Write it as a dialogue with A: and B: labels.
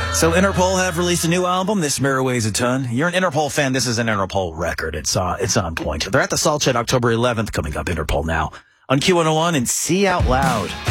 A: So Interpol have released a new album. This Mirror Weighs a Ton. You're an Interpol fan. This is an Interpol record. It's on point. They're at the Salt Shed October 11th coming up. Interpol now on Q101 and See Out Loud.